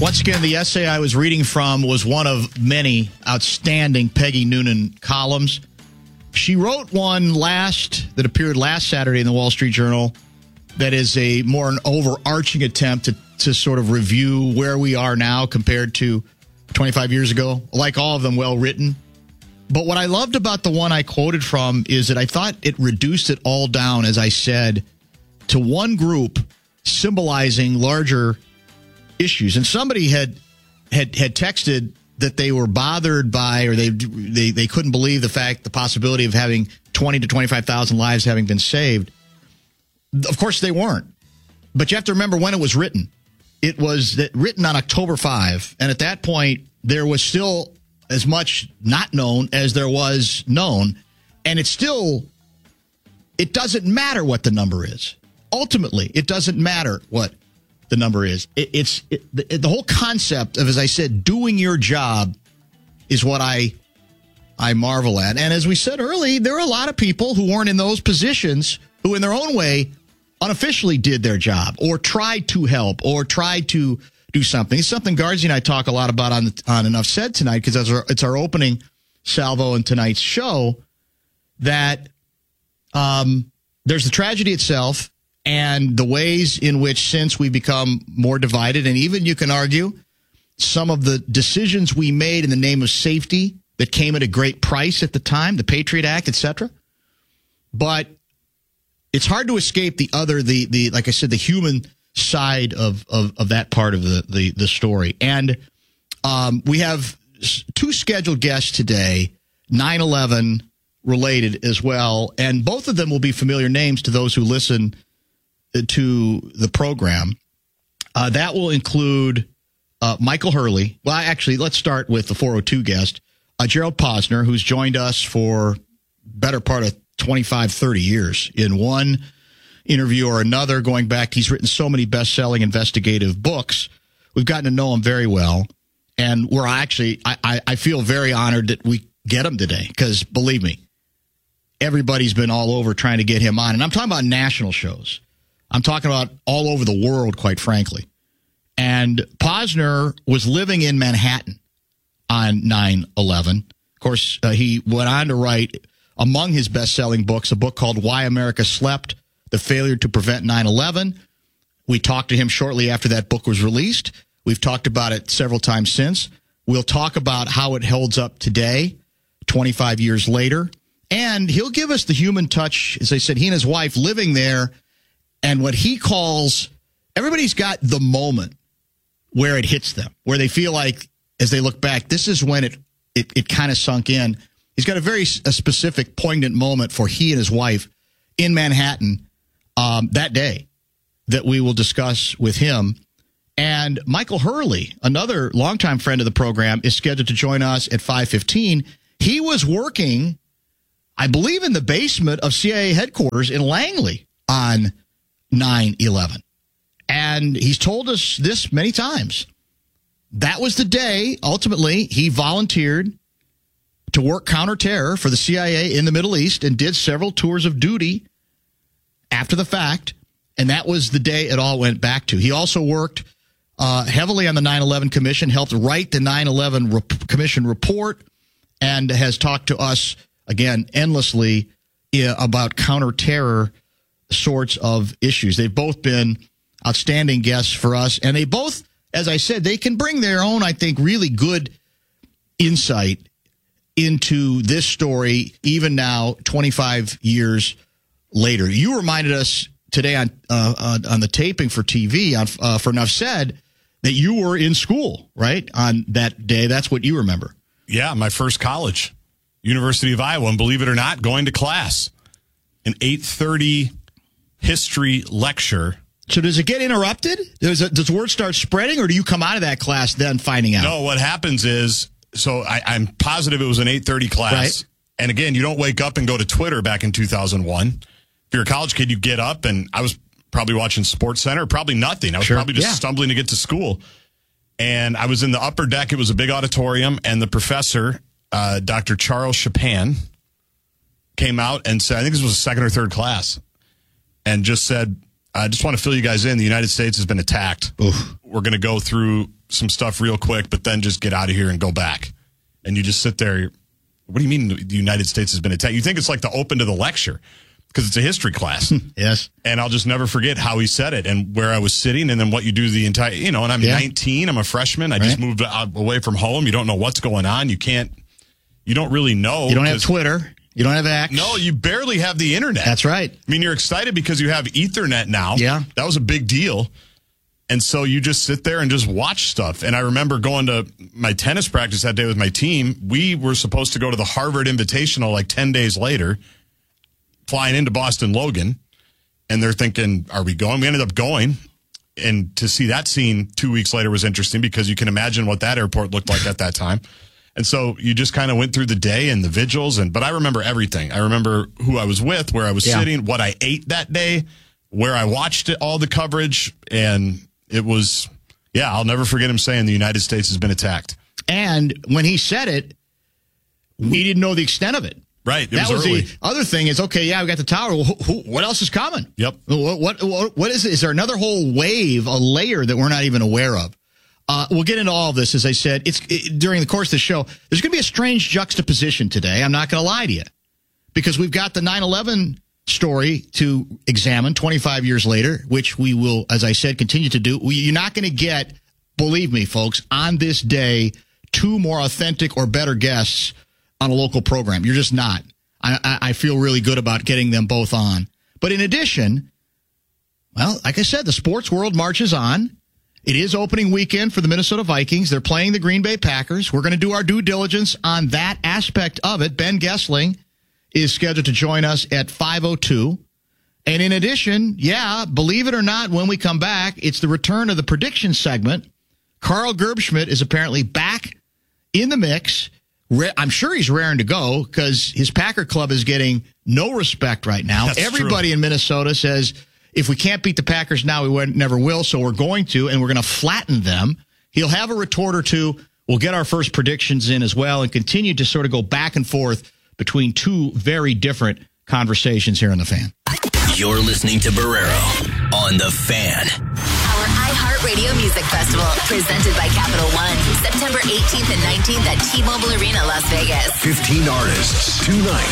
Once again, the essay I was reading from was one of many outstanding Peggy Noonan columns. She wrote one that appeared last Saturday in the Wall Street Journal that is a more an overarching attempt to sort of review where we are now compared to 25 years ago. Like all of them, well written. But what I loved about the one I quoted from is that I thought it reduced it all down, as I said, to one group symbolizing larger issues. And somebody had texted that they were bothered by, or they couldn't believe the possibility of having 20 to 25,000 lives having been saved. Of course they weren't. But you have to remember when it was written. It was written on October 5, and at that point there was still as much not known as there was known, and it doesn't matter what the number is. Ultimately, it doesn't matter what the number is. The whole concept of, as I said, doing your job is what I marvel at. And as we said earlier, there are a lot of people who weren't in those positions who in their own way unofficially did their job or tried to help or tried to do something. It's something Guardsy and I talk a lot about on Enough Said tonight, because it's our opening salvo in tonight's show, that there's the tragedy itself and the ways in which since we've become more divided, and even you can argue some of the decisions we made in the name of safety that came at a great price at the time, the Patriot Act, etc. But it's hard to escape the like I said, the human side of that part of the story. And we have two scheduled guests today, 9/11 related as well, and both of them will be familiar names to those who listen to the program. That will include Michael Hurley. Well, actually, let's start with the 402 guest, Gerald Posner, who's joined us for better part of 25, 30 years in one interview or another, going back. He's written so many best-selling investigative books. We've gotten to know him very well, and we're actually, I feel very honored that we get him today, because believe me, everybody's been all over trying to get him on, and I'm talking about national shows. I'm talking about all over the world, quite frankly. And Posner was living in Manhattan on 9/11. Of course, he went on to write, among his best-selling books, a book called Why America Slept, The Failure to Prevent 9/11. We talked to him shortly after that book was released. We've talked about it several times since. We'll talk about how it holds up today, 25 years later. And he'll give us the human touch. As I said, he and his wife living there, and what he calls, everybody's got the moment where it hits them, where they feel like, as they look back, this is when it kind of sunk in. He's got a specific, poignant moment for he and his wife in Manhattan that day that we will discuss with him. And Michael Hurley, another longtime friend of the program, is scheduled to join us at 5:15. He was working, I believe, in the basement of CIA headquarters in Langley on 9/11. And he's told us this many times. That was the day, ultimately, he volunteered to work counterterror for the CIA in the Middle East and did several tours of duty after the fact. And that was the day it all went back to. He also worked heavily on the 9/11 Commission, helped write the 9/11 Commission report, and has talked to us, again, endlessly about counterterror sorts of issues. They've both been outstanding guests for us, and they both, as I said, they can bring their own, I think, really good insight into this story, even now, 25 years later. You reminded us today on the taping for TV, for Enough Said, that you were in school, right, on that day. That's what you remember. Yeah, my first college, University of Iowa, and believe it or not, going to class. An 8:30 history lecture. So does it get interrupted? Does word start spreading, or do you come out of that class then finding out? No, what happens is, so I'm positive it was an 8:30 class. Right. And again, you don't wake up and go to Twitter back in 2001. If you're a college kid, you get up, and I was probably watching Sports Center, probably nothing. I was probably just stumbling to get to school. And I was in the upper deck. It was a big auditorium, and the professor, Dr. Charles Chapin, came out and said, I think this was a second or third class, and just said, I just want to fill you guys in. The United States has been attacked. Oof. we're going to go through some stuff real quick, but then just get out of here and go back. And you just sit there. What do you mean the United States has been attacked? You think it's like the open to the lecture because it's a history class. Yes. And I'll just never forget how he said it and where I was sitting and then what you do the entire, and I'm 19, I'm a freshman. I just moved away from home. You don't know what's going on. You don't really know. You don't have Twitter. You don't have X. No, you barely have the internet. That's right. I mean, you're excited because you have Ethernet now. Yeah. That was a big deal. And so you just sit there and just watch stuff. And I remember going to my tennis practice that day with my team. We were supposed to go to the Harvard Invitational like 10 days later, flying into Boston Logan. And they're thinking, are we going? We ended up going. And to see that scene 2 weeks later was interesting because you can imagine what that airport looked like at that time. And so you just kind of went through the day and the vigils. But I remember everything. I remember who I was with, where I was sitting, what I ate that day, where I watched it, all the coverage. And it was, I'll never forget him saying the United States has been attacked. And when he said it, we didn't know the extent of it. Right. That was early. The other thing is, we got the tower. What else is coming? Yep. What is it? Is there another whole wave, a layer that we're not even aware of? We'll get into all of this. As I said, during the course of the show, there's going to be a strange juxtaposition today. I'm not going to lie to you, because we've got the 9/11 story to examine 25 years later, which we will, as I said, continue to do. You're not going to get, believe me, folks, on this day, two more authentic or better guests on a local program. You're just not. I feel really good about getting them both on. But in addition, well, like I said, the sports world marches on. It is opening weekend for the Minnesota Vikings. They're playing the Green Bay Packers. We're going to do our due diligence on that aspect of it. Ben Gessling is scheduled to join us at 5:02. And in addition, believe it or not, when we come back, it's the return of the prediction segment. Carl Gerbschmidt is apparently back in the mix. I'm sure he's raring to go because his Packer club is getting no respect right now. That's Everybody true. in Minnesota says, if we can't beat the Packers now, we never will, so we're going to, and we're going to flatten them. He'll have a retort or two. We'll get our first predictions in as well and continue to sort of go back and forth between two very different conversations here on The Fan. You're listening to Barrero on The Fan. Our iHeartRadio Music Festival, presented by Capital One, September 18th and 19th at T-Mobile Arena, Las Vegas. 15 artists, 2 nights.